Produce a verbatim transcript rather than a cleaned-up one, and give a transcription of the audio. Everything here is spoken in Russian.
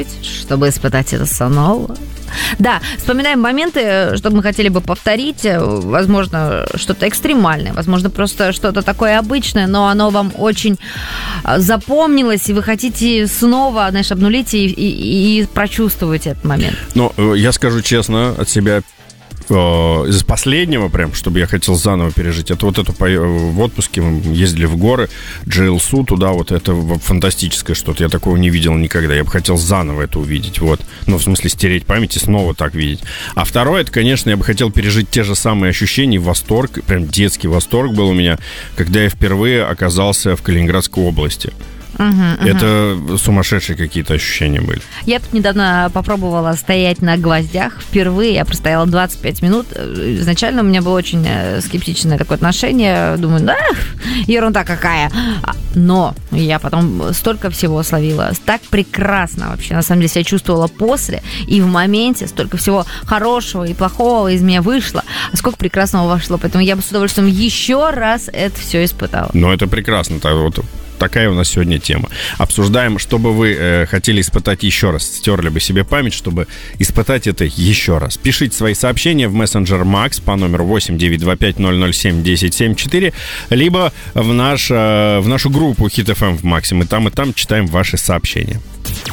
выпить, чтобы испытать это снова. Да, вспоминаем моменты, что мы хотели бы повторить. Возможно, что-то экстремальное, возможно, просто что-то такое обычное, но оно вам очень запомнилось, и вы хотите снова, знаешь, обнулить и, и, и прочувствовать этот момент. Ну, я скажу честно от себя, из последнего прям, чтобы я хотел заново пережить, это вот это в отпуске мы ездили в горы, джей эл эс ю, туда вот это фантастическое что-то, я такого не видел никогда, я бы хотел заново это увидеть, вот, ну, в смысле стереть память и снова так видеть. А второе, это, конечно, я бы хотел пережить те же самые ощущения, восторг, прям детский восторг был у меня, когда я впервые оказался в Калининградской области. Угу, угу. Это сумасшедшие какие-то ощущения были. Я тут недавно попробовала стоять на гвоздях. Впервые я простояла двадцать пять минут. Изначально у меня было очень скептичное такое отношение. Думаю, да, ерунда какая. Но я потом столько всего словила. Так прекрасно вообще, на самом деле, себя чувствовала после. И в моменте столько всего хорошего и плохого из меня вышло. А сколько прекрасного вошло. Поэтому я бы с удовольствием еще раз это все испытала. Ну, это прекрасно. Так вот. Такая у нас сегодня тема. Обсуждаем, что бы вы э, хотели испытать еще раз. Стерли бы себе память, чтобы испытать это еще раз. Пишите свои сообщения в мессенджер Макс по номеру восемь девятьсот двадцать пять ноль ноль семь десять семьдесят четыре, либо в, наш, э, в нашу группу Хит эф эм в Максе. Мы там и там читаем ваши сообщения.